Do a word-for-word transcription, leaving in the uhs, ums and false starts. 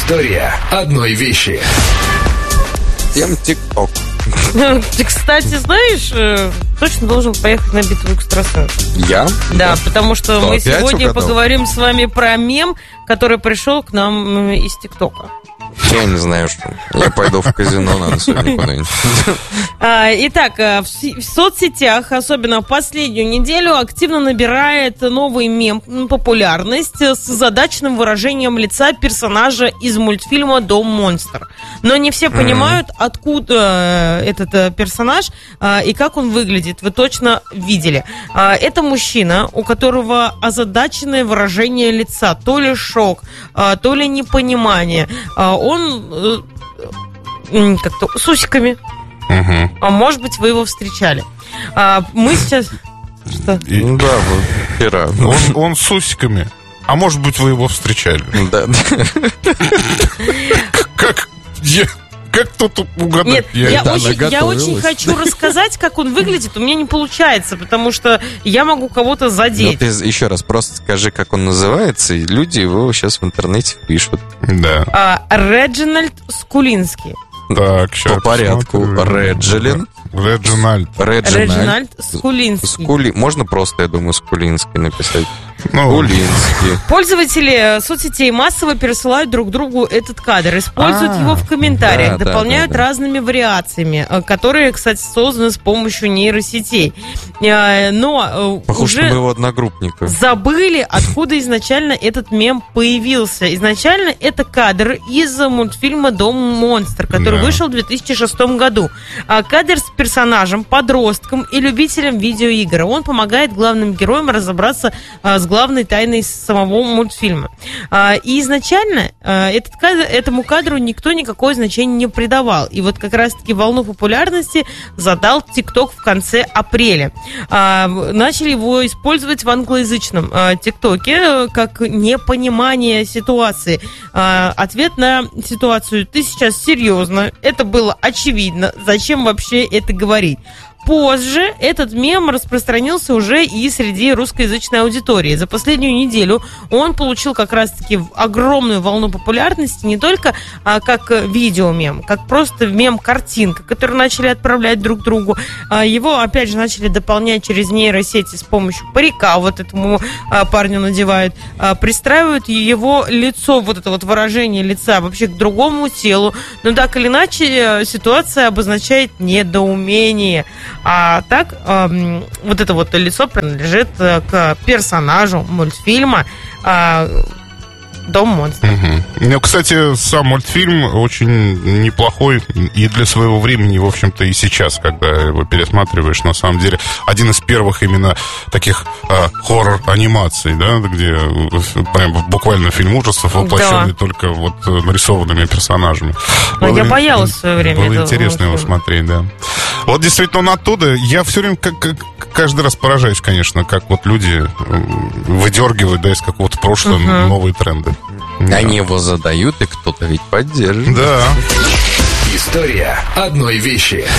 История одной вещи. Тем ТикТок. Ты, кстати, знаешь, точно должен поехать на битву экстрасенсов. Я? Да, потому что, что мы сегодня угадал? Поговорим с вами про мем, который пришел к нам из ТикТока. Я не знаю, что. Я пойду в казино, надо сегодня куда-нибудь. Итак, в соцсетях, особенно в последнюю неделю, активно набирает новый мем популярность с задачным выражением лица персонажа из мультфильма «Дом монстр». Но не все понимают, mm-hmm. откуда этот персонаж и как он выглядит. Вы точно видели. Это мужчина, у которого озадаченное выражение лица. То ли шок, то ли непонимание. Он э, как-то с усиками. Угу. А может быть, вы его встречали. А, мы сейчас... Что? И... Да, вот, хера. Он, он с усиками. А может быть, вы его встречали. Да. Как... Как тут угадать? Нет, я, я, очень, я очень хочу рассказать, как он выглядит. У меня не получается, потому что я могу кого-то задеть. Ну, ты еще раз просто скажи, как он называется, и люди его сейчас в интернете пишут. Да. А, Реджинальд Скулинский. Так, сейчас по порядку. Реджинальд. Реджинальд. Реджинальд Скулинский. Скули... Можно просто, я думаю, Скулинский написать. Ну, Скулинский. Пользователи соцсетей массово пересылают друг другу этот кадр, используют А, его в комментариях, да, дополняют да, да, да. разными вариациями, которые, кстати, созданы с помощью нейросетей. Но Похоже, уже на моего одногруппника. забыли, откуда изначально этот мем появился. Изначально это кадр из мультфильма «Дом монстр», который Да. вышел в две тысячи шестом году. Кадр с персонажем, подростком и любителем видеоигр. Он помогает главным героям разобраться с главной тайной самого мультфильма. И изначально этот кадр, этому кадру никто никакое значение не придавал. И вот как раз-таки волну популярности задал ТикТок в конце апреля. Начали его использовать в англоязычном ТикТоке как непонимание ситуации. Ответ на ситуацию: ты сейчас серьезно? Это было очевидно. Зачем вообще это говорить? Позже этот мем распространился уже и среди русскоязычной аудитории. За последнюю неделю он получил как раз-таки огромную волну популярности не только а, как видеомем, как просто мем-картинка, которую начали отправлять друг другу. А, его, опять же, начали дополнять через нейросети с помощью парика. Вот этому а, парню надевают. А, пристраивают его лицо, вот это вот выражение лица вообще к другому телу. Но так или иначе ситуация обозначает недоумение. А так, э, вот это вот лицо принадлежит к персонажу мультфильма э, «Дом монстров». Угу. Ну, кстати, сам мультфильм очень неплохой и для своего времени, в общем-то, и сейчас, когда его пересматриваешь, на самом деле, один из первых именно таких э, хоррор-анимаций, да, где прям буквально фильм ужасов, воплощенный да. только вот нарисованными персонажами. Но я боялась в свое время. Было интересно его смотреть, да. Вот действительно он оттуда. Я все время как, как, каждый раз поражаюсь, конечно, как вот люди выдергивают, да, из какого-то прошлого uh-huh. новые тренды. Да. Они его задают, и кто-то ведь поддерживает. Да. История одной вещи.